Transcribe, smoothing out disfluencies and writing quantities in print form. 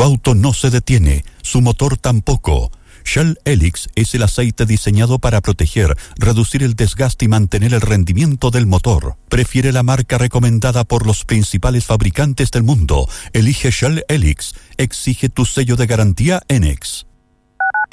auto no se detiene, su motor tampoco. Shell Helix es el aceite diseñado para proteger, reducir el desgaste y mantener el rendimiento del motor. Prefiere la marca recomendada por los principales fabricantes del mundo. Elige Shell Helix. Exige tu sello de garantía ENEX.